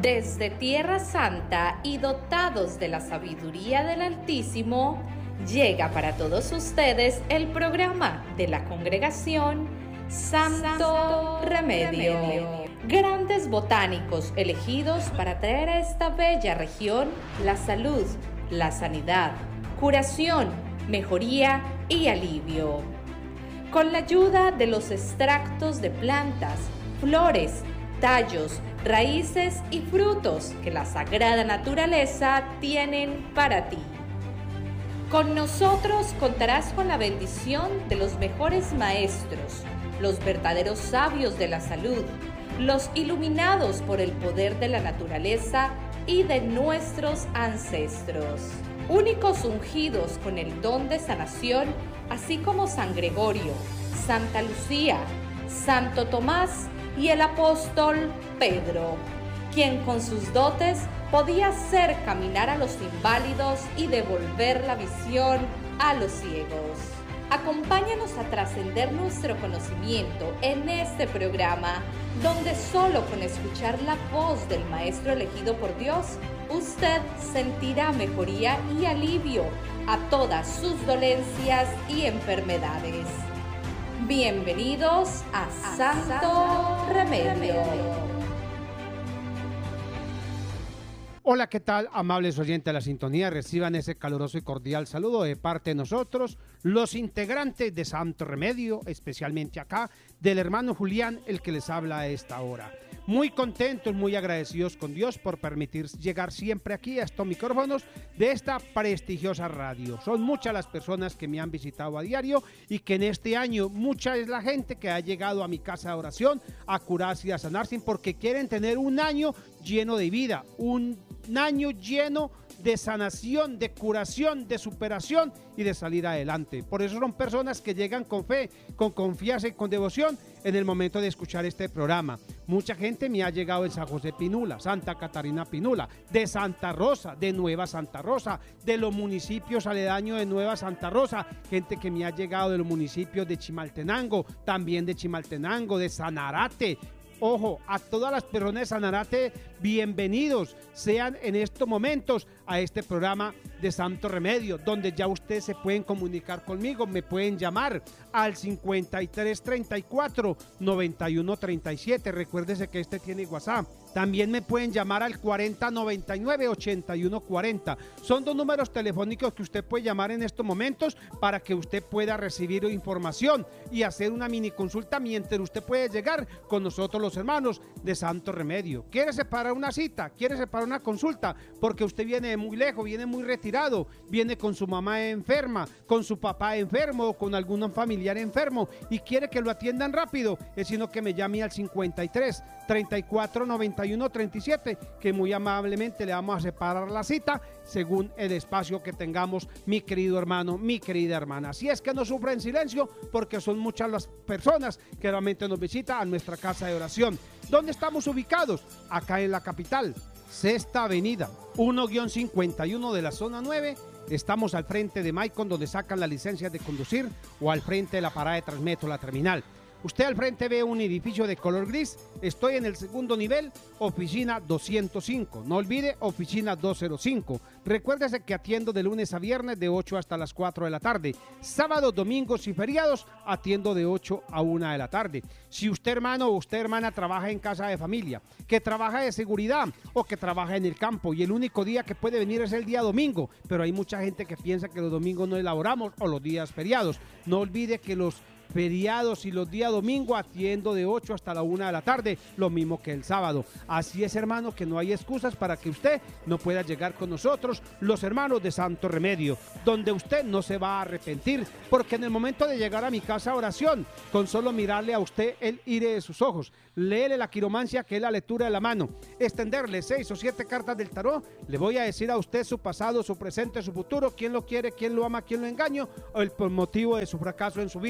Desde Tierra Santa y dotados de la sabiduría del Altísimo, llega para todos ustedes el programa de la congregación Santo Remedio. Grandes botánicos elegidos para traer a esta bella región la salud, la sanidad, curación, mejoría y alivio. Con la ayuda de los extractos de plantas, flores, tallos, raíces y frutos que la sagrada naturaleza tienen para ti. Con nosotros contarás con la bendición de los mejores maestros, los verdaderos sabios de la salud, los iluminados por el poder de la naturaleza y de nuestros ancestros. Únicos ungidos con el don de sanación, así como San Gregorio, Santa Lucía, Santo Tomás y el apóstol Pedro, quien con sus dotes podía hacer caminar a los inválidos y devolver la visión a los ciegos. Acompáñanos a trascender nuestro conocimiento en este programa, donde solo con escuchar la voz del Maestro elegido por Dios, usted sentirá mejoría y alivio a todas sus dolencias y enfermedades. Bienvenidos a Santo Remedio. Hola, ¿qué tal, amables oyentes de la sintonía? Reciban ese caluroso y cordial saludo de parte de nosotros, los integrantes de Santo Remedio, especialmente acá, del hermano Julián, el que les habla a esta hora. Muy contentos, muy agradecidos con Dios por permitir llegar siempre aquí a estos micrófonos de esta prestigiosa radio. Son muchas las personas que me han visitado a diario y que en este año mucha es la gente que ha llegado a mi casa de oración a curarse y a sanarse porque quieren tener un año lleno de vida, un año lleno de sanación, de curación, de superación y de salir adelante. Por eso son personas que llegan con fe, con confianza y con devoción en el momento de escuchar este programa. Mucha gente me ha llegado en San José Pinula, Santa Catarina Pinula, de Santa Rosa, de Nueva Santa Rosa, de los municipios aledaños de Nueva Santa Rosa, gente que me ha llegado de los municipios de Chimaltenango, también de Chimaltenango, de Sanarate. Ojo, a todas las personas de Sanarate, bienvenidos sean en estos momentos a este programa de Santo Remedio, donde ya ustedes se pueden comunicar conmigo, me pueden llamar al 5334-9137, recuérdese que este tiene WhatsApp. También me pueden llamar al 4099-8140. Son dos números telefónicos que usted puede llamar en estos momentos para que usted pueda recibir información y hacer una mini consulta mientras usted puede llegar con nosotros los hermanos de Santo Remedio. ¿Quiere separar una cita? ¿Quiere separar una consulta? Porque usted viene de muy lejos, viene muy retirado, viene con su mamá enferma, con su papá enfermo o con algún familiar enfermo y quiere que lo atiendan rápido, es sino que me llame al 53-34-91-37, que muy amablemente le vamos a separar la cita según el espacio que tengamos, mi querido hermano, mi querida hermana. Así es que no sufra en silencio, porque son muchas las personas que realmente nos visitan a nuestra casa de oración. ¿Dónde estamos ubicados? Acá en la capital, Sexta Avenida, 1-51 de la zona 9. Estamos al frente de Maicon, donde sacan las licencias de conducir, o al frente de la parada de Transmetro, la terminal. Usted al frente ve un edificio de color gris. Estoy en el segundo nivel, oficina 205. No olvide, oficina 205. Recuérdese que atiendo de lunes a viernes de 8 hasta las 4 de la tarde. Sábados, domingos y feriados atiendo de 8 a 1 de la tarde. Si usted, hermano o usted, hermana, trabaja en casa de familia, que trabaja de seguridad o que trabaja en el campo y el único día que puede venir es el día domingo, pero hay mucha gente que piensa que los domingos no elaboramos o los días feriados. No olvide que los feriados y los días domingo atiendo de 8 hasta la 1 de la tarde, lo mismo que el sábado. Así es, hermano, que no hay excusas para que usted no pueda llegar con nosotros, los hermanos de Santo Remedio, donde usted no se va a arrepentir, porque en el momento de llegar a mi casa de oración, con solo mirarle a usted el aire de sus ojos, léele la quiromancia, que es la lectura de la mano, extenderle 6 o 7 cartas del tarot, le voy a decir a usted su pasado, su presente, su futuro, quién lo quiere, quién lo ama, quién lo engaña, o el motivo de su fracaso en su vida.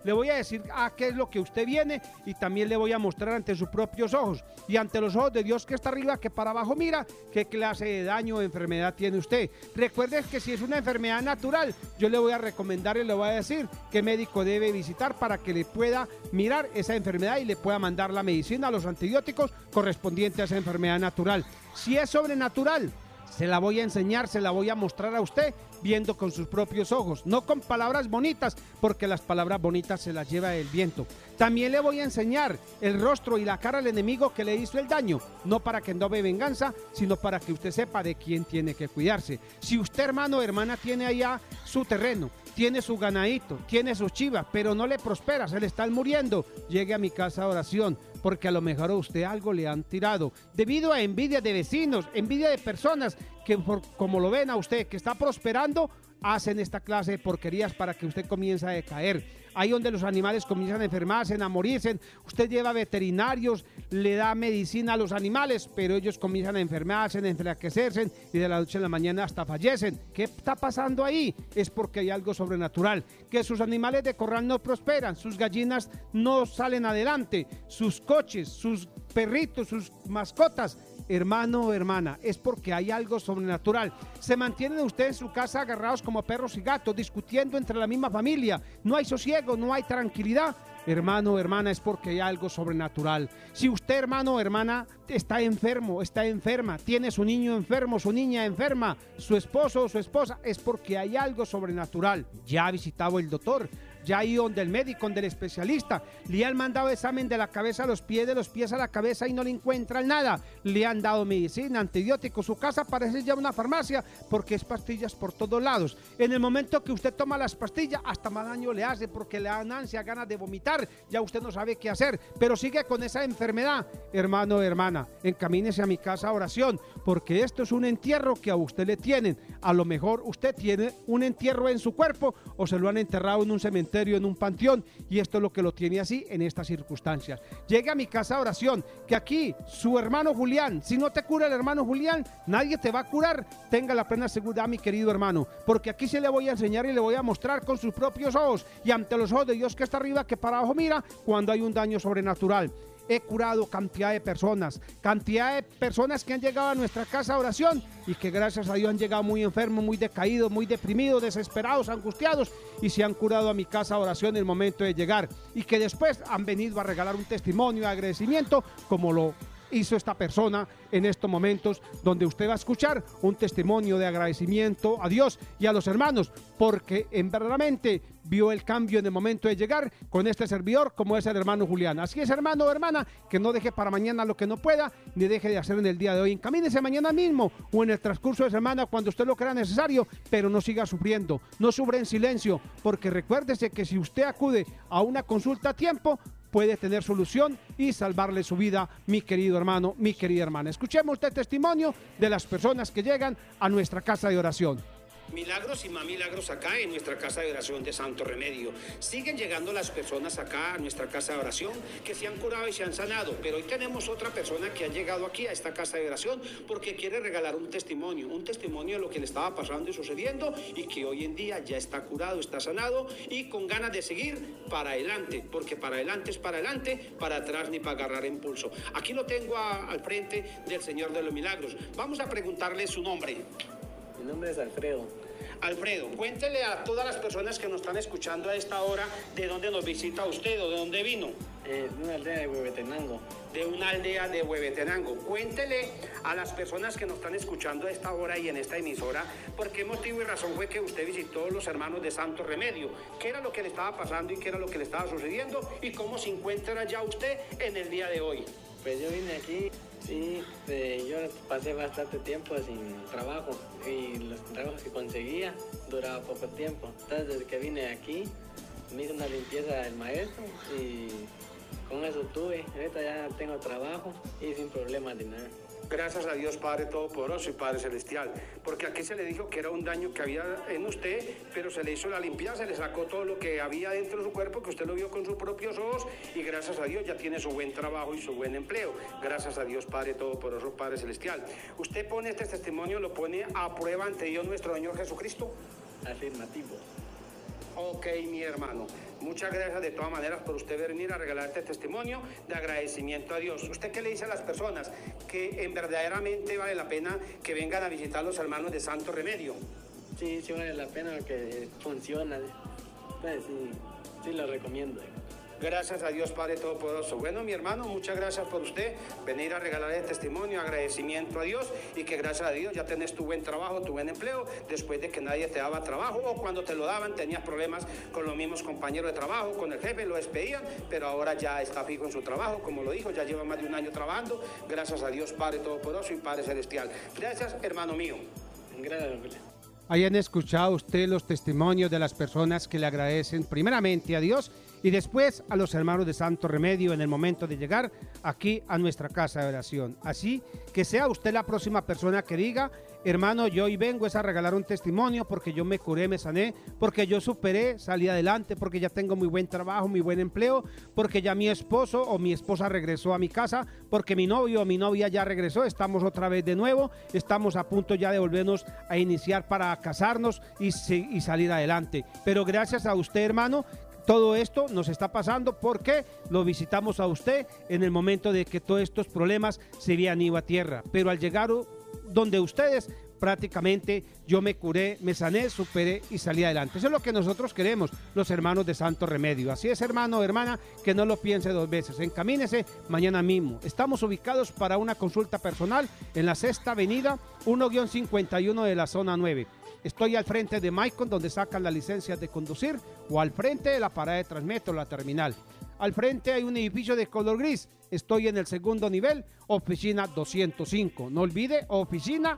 Le voy a decir a qué es lo que usted viene y también le voy a mostrar ante sus propios ojos y ante los ojos de Dios que está arriba, que para abajo mira, qué clase de daño o enfermedad tiene usted. Recuerde que si es una enfermedad natural, yo le voy a recomendar y le voy a decir qué médico debe visitar para que le pueda mirar esa enfermedad y le pueda mandar la medicina, los antibióticos correspondientes a esa enfermedad natural. Si es sobrenatural, se la voy a enseñar, se la voy a mostrar a usted viendo con sus propios ojos, no con palabras bonitas, porque las palabras bonitas se las lleva el viento. También le voy a enseñar el rostro y la cara al enemigo que le hizo el daño, no para que no ve venganza, sino para que usted sepa de quién tiene que cuidarse. Si usted, hermano o hermana, tiene allá su terreno, tiene su ganadito, tiene sus chivas, pero no le prospera, se le están muriendo, llegue a mi casa de oración, porque a lo mejor a usted algo le han tirado, debido a envidia de vecinos, envidia de personas que como lo ven a usted, que está prosperando, hacen esta clase de porquerías para que usted comience a decaer. Ahí donde los animales comienzan a enfermarse, a morirse, usted lleva veterinarios, le da medicina a los animales, pero ellos comienzan a enfermarse, a enflaquecerse y de la noche a la mañana hasta fallecen. ¿Qué está pasando ahí? Es porque hay algo sobrenatural, que sus animales de corral no prosperan, sus gallinas no salen adelante, sus coches, sus perritos, sus mascotas. Hermano o hermana, es porque hay algo sobrenatural. Se mantienen ustedes en su casa agarrados como perros y gatos, discutiendo entre la misma familia. No hay sosiego, no hay tranquilidad. Hermano o hermana, es porque hay algo sobrenatural. Si usted, hermano o hermana, está enfermo, está enferma, tiene su niño enfermo, su niña enferma, su esposo o su esposa, es porque hay algo sobrenatural. Ya ha visitado el doctor, ya ha ido donde el médico, donde el especialista, le han mandado examen de la cabeza a los pies a la cabeza y no le encuentran nada. Le han dado medicina, antibióticos, su casa parece ya una farmacia porque es pastillas por todos lados. En el momento que usted toma las pastillas, hasta más daño le hace porque le dan ansia, ganas de vomitar, ya usted no sabe qué hacer, pero sigue con esa enfermedad. Hermano o hermana, encamínese a mi casa a oración, porque esto es un entierro que a usted le tienen. A lo mejor usted tiene un entierro en su cuerpo o se lo han enterrado en un cementerio, en un panteón, y esto es lo que lo tiene así en estas circunstancias. Llegue a mi casa de oración, que aquí su hermano Julián, si no te cura el hermano Julián, nadie te va a curar. Tenga la plena seguridad, mi querido hermano, porque aquí se le voy a enseñar y le voy a mostrar con sus propios ojos y ante los ojos de Dios que está arriba, que para abajo mira, cuando hay un daño sobrenatural. He curado cantidad de personas que han llegado a nuestra casa de oración y que gracias a Dios han llegado muy enfermos, muy decaídos, muy deprimidos, desesperados, angustiados, y se han curado a mi casa de oración en el momento de llegar, y que después han venido a regalar un testimonio de agradecimiento como lo hizo esta persona en estos momentos, donde usted va a escuchar un testimonio de agradecimiento a Dios y a los hermanos, porque verdaderamente vio el cambio en el momento de llegar con este servidor, como es el hermano Julián. Así es, hermano o hermana, que no deje para mañana lo que no pueda, ni deje de hacer en el día de hoy. Encamínese mañana mismo o en el transcurso de semana cuando usted lo crea necesario, pero no siga sufriendo, no sufra en silencio, porque recuérdese que si usted acude a una consulta a tiempo, puede tener solución y salvarle su vida, mi querido hermano, mi querida hermana. Escuchemos este testimonio de las personas que llegan a nuestra casa de oración. Milagros y más milagros acá en nuestra casa de oración de Santo Remedio. Siguen llegando las personas acá a nuestra casa de oración que se han curado y se han sanado, pero hoy tenemos otra persona que ha llegado aquí a esta casa de oración porque quiere regalar un testimonio de lo que le estaba pasando y sucediendo, y que hoy en día ya está curado, está sanado y con ganas de seguir para adelante, porque para adelante es para adelante, para atrás ni para agarrar impulso. Aquí lo tengo al frente del Señor de los Milagros. Vamos a preguntarle su nombre. Mi nombre es Alfredo. Alfredo, cuéntele a todas las personas que nos están escuchando a esta hora de dónde nos visita usted o de dónde vino. De una aldea de Huehuetenango. De una aldea de Huehuetenango. Cuéntele a las personas que nos están escuchando a esta hora y en esta emisora por qué motivo y razón fue que usted visitó los hermanos de Santo Remedio. ¿Qué era lo que le estaba pasando y qué era lo que le estaba sucediendo? ¿Y cómo se encuentra ya usted en el día de hoy? Pues yo vine aquí, sí, yo pasé bastante tiempo sin trabajo y los trabajos que conseguía duraba poco tiempo. Entonces desde que vine aquí me hizo una limpieza del maestro y con eso tuve. Ahorita ya tengo trabajo y sin problemas de nada. Gracias a Dios Padre Todopoderoso y Padre Celestial, porque aquí se le dijo que era un daño que había en usted, pero se le hizo la limpieza, se le sacó todo lo que había dentro de su cuerpo, que usted lo vio con sus propios ojos, y gracias a Dios ya tiene su buen trabajo y su buen empleo. Gracias a Dios Padre Todopoderoso, Padre Celestial. Usted pone este testimonio, lo pone a prueba ante Dios nuestro Señor Jesucristo. Afirmativo. Ok, mi hermano. Muchas gracias de todas maneras por usted venir a regalar este testimonio de agradecimiento a Dios. ¿Usted qué le dice a las personas que verdaderamente vale la pena que vengan a visitar a los hermanos de Santo Remedio? Sí, sí vale la pena porque funciona. Pues sí lo recomiendo. Gracias a Dios Padre Todopoderoso. Bueno, mi hermano, muchas gracias por usted venir a regalar el testimonio, agradecimiento a Dios, y que gracias a Dios ya tenés tu buen trabajo, tu buen empleo, después de que nadie te daba trabajo, o cuando te lo daban tenías problemas con los mismos compañeros de trabajo, con el jefe, lo despedían, pero ahora ya está fijo en su trabajo, como lo dijo, ya lleva más de un año trabajando. Gracias a Dios Padre Todopoderoso y Padre Celestial. Gracias, hermano mío. Gracias. Hayan escuchado usted los testimonios de las personas que le agradecen primeramente a Dios y después a los hermanos de Santo Remedio en el momento de llegar aquí a nuestra casa de oración. Así que sea usted la próxima persona que diga: hermano, yo hoy vengo es a regalar un testimonio porque yo me curé, me sané, porque yo superé, salí adelante, porque ya tengo muy buen trabajo, muy buen empleo, porque ya mi esposo o mi esposa regresó a mi casa, porque mi novio o mi novia ya regresó, estamos otra vez de nuevo, estamos a punto ya de volvernos a iniciar para casarnos y salir adelante. Pero gracias a usted, hermano, todo esto nos está pasando porque lo visitamos a usted en el momento de que todos estos problemas se habían ido a tierra. Pero al llegar donde ustedes, prácticamente yo me curé, me sané, superé y salí adelante. Eso es lo que nosotros queremos, los hermanos de Santo Remedio. Así es, hermano o hermana, que no lo piense dos veces. Encamínese mañana mismo. Estamos ubicados para una consulta personal en la 6ª Avenida 1-51 de la zona 9. Estoy al frente de Maicon, donde sacan la licencia de conducir, o al frente de la parada de Transmetro, la terminal. Al frente hay un edificio de color gris. Estoy en el 2º nivel, oficina 205. No olvide, oficina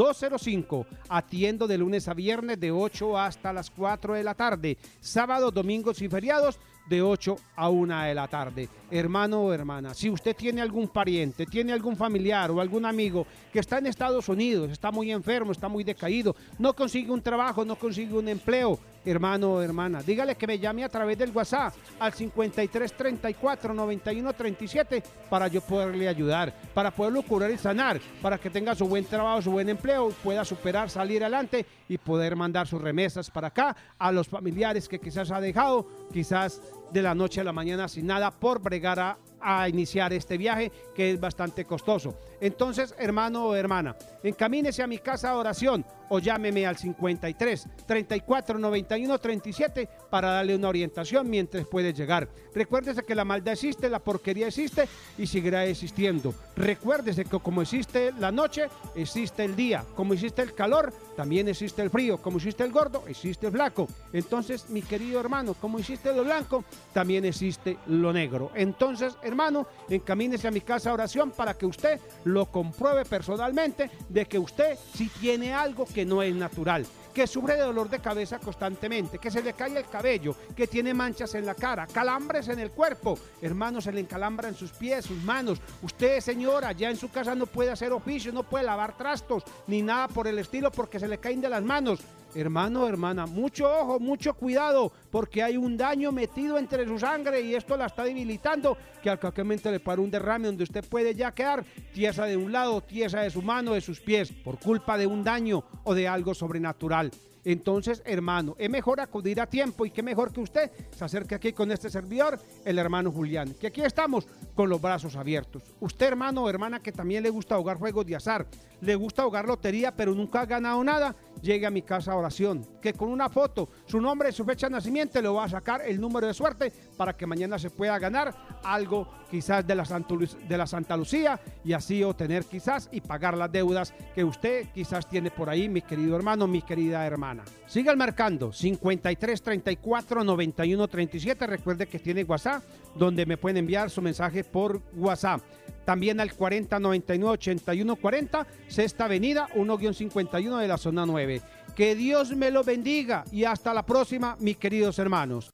205. Atiendo de lunes a viernes de 8 hasta las 4 de la tarde. Sábados, domingos y feriados de 8 a 1 de la tarde. Hermano o hermana, si usted tiene algún pariente, tiene algún familiar o algún amigo que está en Estados Unidos, está muy enfermo, está muy decaído, no consigue un trabajo, no consigue un empleo, hermano o hermana, dígale que me llame a través del WhatsApp al 53 34 91 37 para yo poderle ayudar, para poderlo curar y sanar, para que tenga su buen trabajo, su buen empleo, pueda superar, salir adelante y poder mandar sus remesas para acá a los familiares que quizás ha dejado, quizás de la noche a la mañana sin nada, por bregar a iniciar este viaje que es bastante costoso. Entonces, hermano o hermana, encamínese a mi casa de oración o llámeme al 53 34 91 37 para darle una orientación mientras puede llegar. Recuérdese que la maldad existe, la porquería existe y seguirá existiendo. Recuérdese que como existe la noche, existe el día. Como existe el calor, también existe el frío. Como existe el gordo, existe el flaco. Entonces, mi querido hermano, como existe lo blanco, también existe lo negro. Entonces, hermano, encamínese a mi casa de oración para que usted lo compruebe personalmente de que usted sí tiene algo que no es natural, que sufre de dolor de cabeza constantemente, que se le cae el cabello, que tiene manchas en la cara, calambres en el cuerpo, hermano, se le encalambra en sus pies, sus manos. Usted, señora, ya en su casa no puede hacer oficio, no puede lavar trastos, ni nada por el estilo porque se le caen de las manos. Hermano, hermana, mucho ojo, mucho cuidado, porque hay un daño metido entre su sangre y esto la está debilitando, que al momento le para un derrame donde usted puede ya quedar tiesa de un lado, tiesa de su mano, de sus pies, por culpa de un daño o de algo sobrenatural. Entonces, hermano, es mejor acudir a tiempo y qué mejor que usted se acerque aquí con este servidor, el hermano Julián, que aquí estamos con los brazos abiertos. Usted, hermano o hermana, que también le gusta jugar juegos de azar, le gusta jugar lotería, pero nunca ha ganado nada, llegue a mi casa de oración, que con una foto, su nombre y su fecha de nacimiento le va a sacar el número de suerte para que mañana se pueda ganar algo quizás de la Santa Lucía y así obtener quizás y pagar las deudas que usted quizás tiene por ahí, mi querido hermano, mi querida hermana. Sigan marcando 53 34 91 37, recuerde que tiene WhatsApp, donde me pueden enviar su mensaje por WhatsApp. También al 40 99 81 40, 6ª Avenida 1-51 de la zona 9. Que Dios me lo bendiga y hasta la próxima, mis queridos hermanos.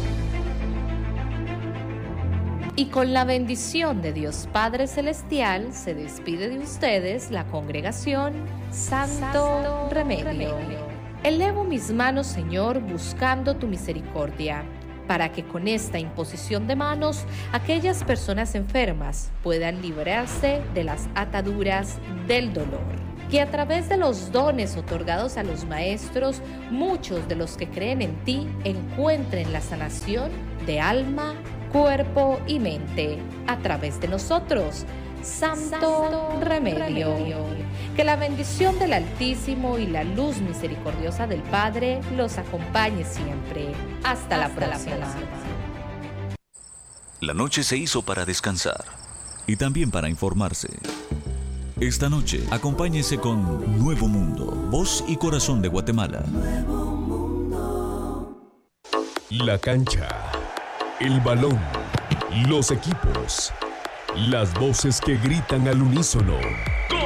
Y con la bendición de Dios Padre Celestial se despide de ustedes la congregación Santo Remedio. Elevo mis manos, Señor, buscando tu misericordia, para que con esta imposición de manos aquellas personas enfermas puedan librarse de las ataduras del dolor. que a través de los dones otorgados a los maestros, muchos de los que creen en ti encuentren la sanación de alma, cuerpo y mente a través de nosotros. Santo Remedio. Que la bendición del Altísimo y la luz misericordiosa del Padre los acompañe siempre. Hasta la próxima. La noche se hizo para descansar y también para informarse. Esta noche, acompáñese con Nuevo Mundo, voz y corazón de Guatemala. La cancha, el balón, los equipos, las voces que gritan al unísono. ¡Gol!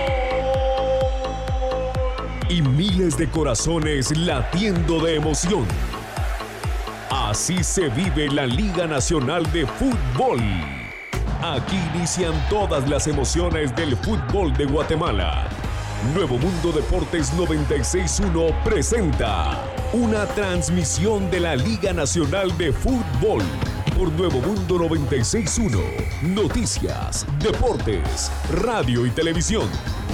Y miles de corazones latiendo de emoción. Así se vive la Liga Nacional de Fútbol. Aquí inician todas las emociones del fútbol de Guatemala. Nuevo Mundo Deportes 96.1 presenta una transmisión de la Liga Nacional de Fútbol por Nuevo Mundo 96.1. Noticias, deportes, radio y televisión.